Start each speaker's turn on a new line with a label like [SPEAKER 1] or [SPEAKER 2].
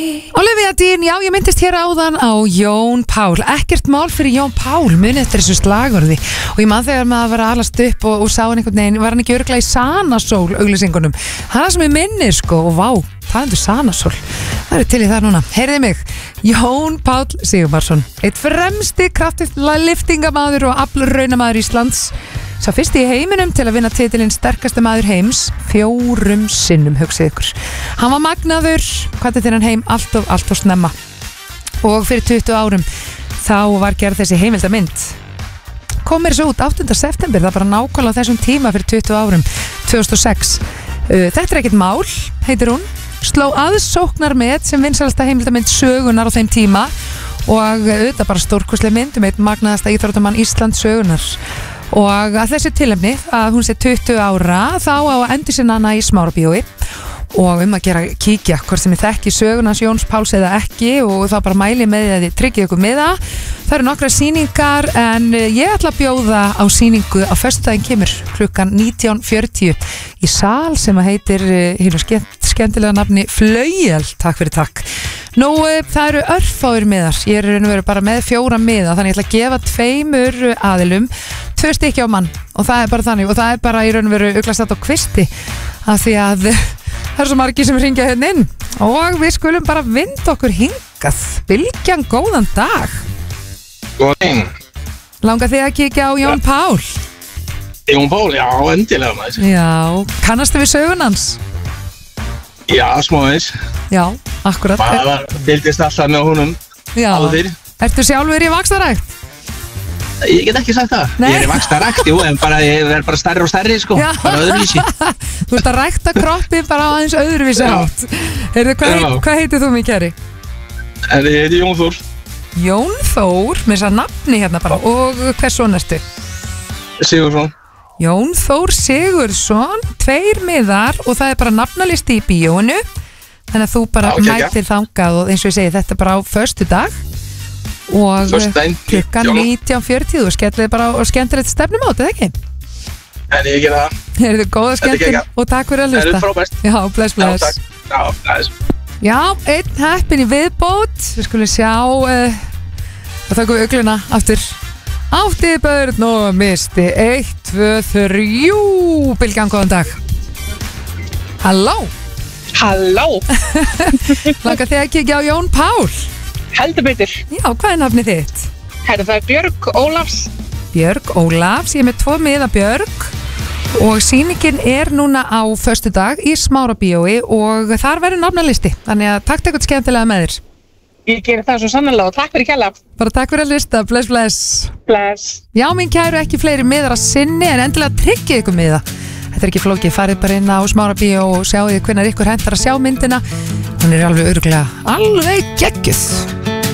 [SPEAKER 1] Olivia Dean, já ég myndist hér áðan á Jón Pál, ekkert mál fyrir Jón Pál, munið eftir þessu slagorði og ég man þegar maður var að alast upp og sá hann einhvern veginn, var hann ekki örugglega í Sanasól auglýsingunum, hann er sem ég minni sko og vá, það endur Sanasól, það eru til í það núna, heyriði mig, Jón Pál Sigurmarsson, eitt fremsti kraftliftingamaður og aflraunamaður Íslands, sá fyrst í heiminum til að vinna titilinn sterkasti maður heims 4 sinnum, hugsið ykkur. Hann var magnaður, hvað þetta hann heim allt of snemma. Og fyrir 20 árum þá var gerð þessi heimildamynd. Kom mér svo út 8. september, það bara nákvæmlega þessum tíma fyrir 20 árum, 2006. Þetta er ekkert mál, heitir hún. Sló aðsóknarmet sem vinsælasta heimildamynd sögunar á þeim tíma og auðvitað bara stórkostleg mynd eitt magnaðasta íþróttamann Íslands sögunar. Og að þessi tilefni að hún sé 20 ára þá á að endur sinna hana í Smárabíói og að gera kíkja hvort sem ég þekki sögunans Jóns Páls eða ekki og þá bara mæli með því að þið tryggið ykkur með það eru nokkra sýningar en ég ætla að bjóða á sýningu á föstudaginn kemur klukkan 19:40 í sal sem að heitir skemmtilega nafni Flauel, takk fyrir takk. Nú, það eru örfáir miðar, ég er raun og veru bara með 4 miða þannig ég ætla að gefa 2 aðilum 2 stykki á mann og það er bara þannig og það er bara í raun og veru uglast á kvisti af því að það er svo margir sem hringja hérna inn og við skulum bara vinda okkur hingað Bylgjan, góðan dag.
[SPEAKER 2] Góðan.
[SPEAKER 1] Langar þið að kíkja á Jón Pál?
[SPEAKER 2] Jón Pál, já, endilega maður.
[SPEAKER 1] Já, kannastu við sögunans?
[SPEAKER 2] Já, smóðis.
[SPEAKER 1] Já, akkurat.
[SPEAKER 2] Bara fylgdist alltaf með honum áður.
[SPEAKER 1] Ertu sjálfur í vaxtarækt?
[SPEAKER 2] Ég get ekki sagt það.
[SPEAKER 1] Nei.
[SPEAKER 2] Ég er í vaxtarækt, jú, en ég verð bara stærri og stærri, sko.
[SPEAKER 1] Já.
[SPEAKER 2] Bara öðruvísi.
[SPEAKER 1] Þú ert að rækta kroppið bara á aðeins öðruvísi átt. Hvað heitir þú mér, kæri?
[SPEAKER 2] Ég heiti Jón Þór.
[SPEAKER 1] Jón Þór, með þess að nafni hérna bara. Og hvers son ertu?
[SPEAKER 2] Sigursson.
[SPEAKER 1] Jón Þór Sigursson, 2 miðar og það er bara nafnalisti í bíóinu. Þannig að þú bara mætir þangað og eins og ég segi þetta bara á föstudag. Og klukkan 19:40 og skellið bara og skemmtilegt stefnum át, eða ekki?
[SPEAKER 2] En ég gera það.
[SPEAKER 1] Er þið góða skemmtinn og takk fyrir að hlusta.
[SPEAKER 2] Það er frábært.
[SPEAKER 1] Já, bless.
[SPEAKER 2] Já, bless.
[SPEAKER 1] Já, einn heppin í viðbót. Við skulum sjá og þakkum við ugluna aftur. Átti börn og misti 1, 2, 3 Bylgjan, góðan dag. Halló. Langar þið að kíkja á Jón Pál?
[SPEAKER 3] Heldur betur.
[SPEAKER 1] Já, hvað er nafnið þitt?
[SPEAKER 3] Herra, það er Björg Ólafs.
[SPEAKER 1] Björg Ólafs, ég er með 2 miða Björg og sýningin er núna á föstudag í Smárabíói og þar verður nafnalisti, þannig að takk eitthvað skemmtilega með þér.
[SPEAKER 3] Ég gerir það svo sannarlega og takk fyrir kærlega.
[SPEAKER 1] Bara takk fyrir að hlusta, bless. Já, mín kæru, ekki fleiri miðar að sinni en endilega tryggið ykkur miða. Þetta er ekki flókið, farið bara inn á Smárabíó og sjáu því hvenær ykkur hentar að sjá myndina. Hún er alveg örugglega alveg geggjuð.